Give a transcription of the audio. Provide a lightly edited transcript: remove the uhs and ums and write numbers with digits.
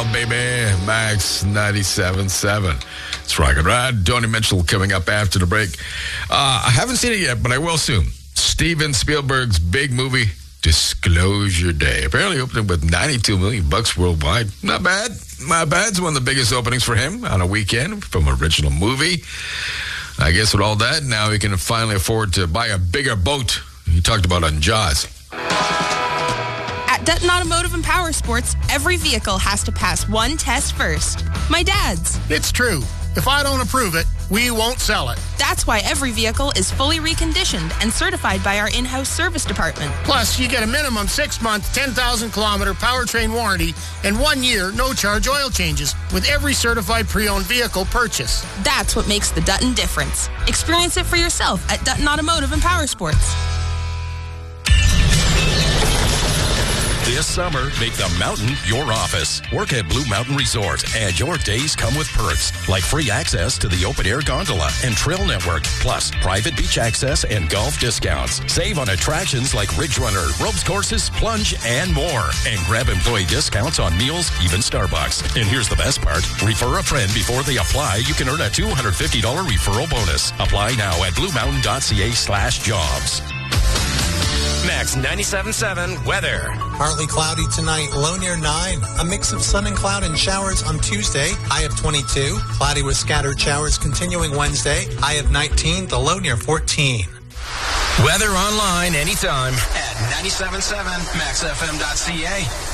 baby. Max 97.7. It's Rock and Rod. Tony Mitchell coming up after the break. I haven't seen it yet, but I will soon. Steven Spielberg's big movie, Disclosure Day. Apparently opening with $92 million worldwide. Not bad. Not bad. It's one of the biggest openings for him on a weekend from original movie. I guess with all that, now he can finally afford to buy a bigger boat. He talked about on Jaws. At Dutton Automotive and Power Sports, every vehicle has to pass one test first. My dad's. It's true. If I don't approve it, we won't sell it. That's why every vehicle is fully reconditioned and certified by our in-house service department. Plus, you get a minimum 6-month, 10,000-kilometer powertrain warranty and 1 year no-charge oil changes with every certified pre-owned vehicle purchase. That's what makes the Dutton difference. Experience it for yourself at Dutton Automotive and Power Sports. This summer, make the mountain your office. Work at Blue Mountain Resort, and your days come with perks like free access to the open-air gondola and trail network, plus private beach access and golf discounts. Save on attractions like Ridge Runner, ropes courses, plunge, and more. And grab employee discounts on meals, even Starbucks. And here's the best part. Refer a friend before they apply. You can earn a $250 referral bonus. Apply now at bluemountain.ca/jobs. Max 97.7 weather. Partly cloudy tonight, low near 9. A mix of sun and cloud and showers on Tuesday, high of 22. Cloudy with scattered showers continuing Wednesday, high of 19, the low near 14. Weather online anytime at 97.7maxfm.ca.